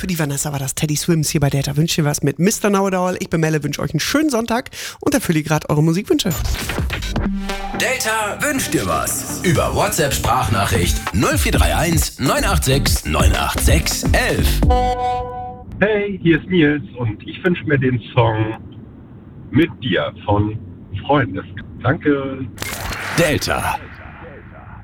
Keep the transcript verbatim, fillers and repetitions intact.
die Vanessa war das, Teddy Swims hier bei Delta. Wünscht dir was mit Mister Know It All. Ich bin Melle, wünsche euch einen schönen Sonntag und erfülle gerade eure Musikwünsche. Delta wünscht dir was. Über WhatsApp-Sprachnachricht null vier drei eins neun acht sechs neun acht sechs elf. Hey, hier ist Nils und ich wünsche mir den Song Mit dir von Freundes. Danke. Delta.